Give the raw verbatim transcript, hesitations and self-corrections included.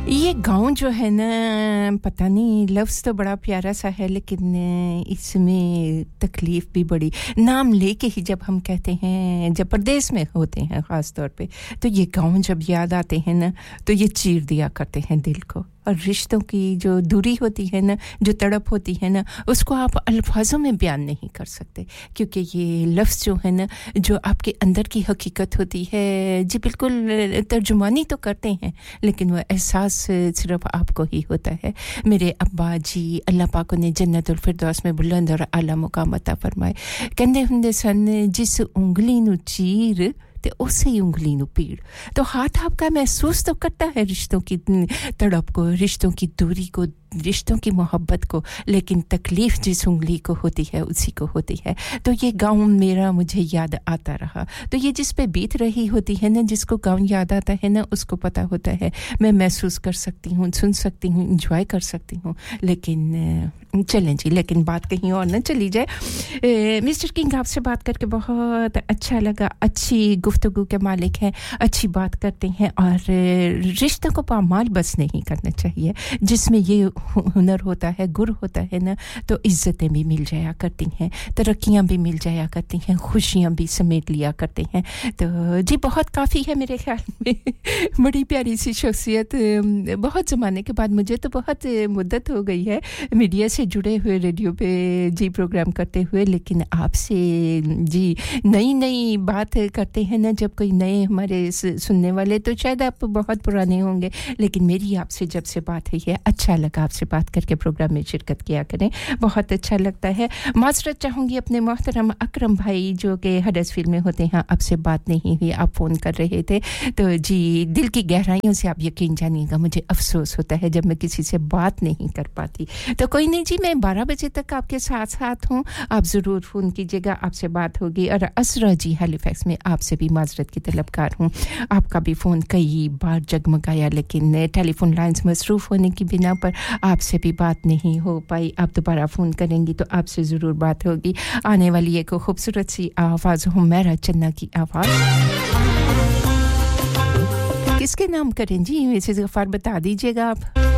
ये गाँव जो है ना पता नहीं लफ्ज़ तो बड़ा प्यारा सा है लेकिन इसमें तकलीफ भी बड़ी नाम लेके ही जब हम कहते हैं जब परदेश में होते हैं ख़ास तौर पे तो ये गाँव जब याद आते हैं ना तो ये चीर दिया करते हैं दिल को और रिश्तों की जो दूरी होती है ना जो तड़प होती है ना उसको आप अल्फाजों में बयान नहीं कर सकते क्योंकि ये लफ्ज़ जो है ना जो आपके अंदर की हकीकत होती है जी बिल्कुल तर्जुमानी तो करते हैं लेकिन वो एहसास सिर्फ आपको ही होता है मेरे अब्बा जी अल्लाह पाक ने जन्नतुल फिरदौस में बुलंद और आला मुकाम अता फरमाए कहंदे हुंदे सन जिस उंगली नु चीर ते उसे ही उंगली नु पीड़ तो हाथ आपका महसूस तो करता है रिश्तों की तड़प को रिश्तों की दूरी को रिश्तों की मोहब्बत को लेकिन तकलीफ जिस उंगली को होती है उसी को होती है तो ये गाँव मेरा मुझे याद आता रहा तो ये जिस पे बीत रही होती है ना जिसको गाँव याद आता है ना उसको पता होता है मैं महसूस कर सकती हूँ सुन सकती हूँ एंजॉय कर सकती हूँ लेकिन चलें जी लेकिन बात कहीं और ना चली जाए मिस्टर किंग आपसे बात करके बहुत अच्छा लगा अच्छी गुफ्तगू के मालिक हैं अच्छी बात करते हैं और रिश्तों को पामाल बस नहीं करना चाहिए जिसमें ये हुनर होता है गुर होता है ना तो इज्जतें भी मिल जाया करती हैं तरक्कियां भी मिल जाया करती हैं खुशियां भी समेट लिया करते हैं तो जी बहुत काफ़ी है मेरे ख्याल में बड़ी प्यारी सी शख्सियत बहुत ज़माने के बाद मुझे तो बहुत मुद्दत हो गई है मीडिया से जुड़े हुए रेडियो पे जी प्रोग्राम करते हुए लेकिन आपसे जी नई नई बात करते हैं ना जब कोई नए हमारे सुनने वाले तो शायद आप बहुत पुराने होंगे लेकिन मेरी आपसे जब से बात हुई है अच्छा लगा आपसे बात करके प्रोग्राम में शिरकत किया करें बहुत अच्छा लगता है माजरत चाहूंगी अपने मोहतरम अकरम भाई जो कि हडर्सफील्ड में होते हैं आपसे बात नहीं हुई आप फ़ोन कर रहे थे तो जी दिल की गहराइयों से आप यकीन जानिएगा मुझे अफसोस होता है जब मैं किसी से बात नहीं कर पाती तो कोई नहीं जी मैं बारह बजे तक आपके साथ साथ हूं आप ज़रूर फ़ोन कीजिएगा आपसे बात होगी और असरा जी हैलिफैक्स में आपसे भी माजरत की तलबकार हूं आपका भी फ़ोन कई बार जगमगाया लेकिन टेलीफोन लाइंस मसरूफ़ होने की बिना पर आपसे भी बात नहीं हो पाई आप दोबारा फ़ोन करेंगी तो आपसे ज़रूर बात होगी आने वाली एक खूबसूरत सी आवाज़ हुमैरा चन्ना की आवाज़ किसके नाम करें जी वैसे गफ़ार बता दीजिएगा आप